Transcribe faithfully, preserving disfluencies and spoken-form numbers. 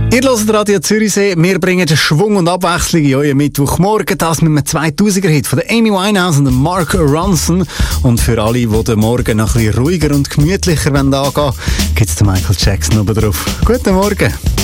Ihr hört Radio Zürichsee. Wir bringen Schwung und Abwechslung in euren Mittwochmorgen. Das mit einem zweitausender-Hit von der Amy Winehouse und dem Mark Ronson. Und für alle, die den Morgen noch ein bisschen ruhiger und gemütlicher angehen wollen, gibt es den Michael Jackson oben drauf. Guten Morgen.